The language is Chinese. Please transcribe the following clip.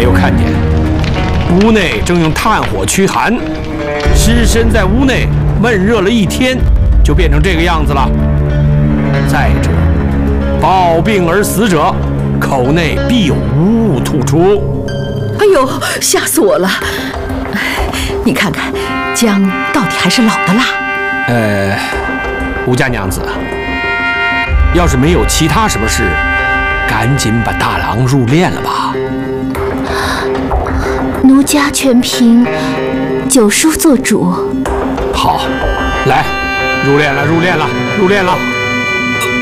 有看见，屋内正用炭火驱寒，尸身在屋内闷热了一天，就变成这个样子了。再者，暴病而死者，口内必有污物吐出。 哎呦，吓死我了！你看看，姜到底还是老的辣。 吴家娘子，要是没有其他什么事，赶紧把大郎入殓了吧。 奴家全凭九叔做主。 好，来，入殓了，入殓了，入殓了。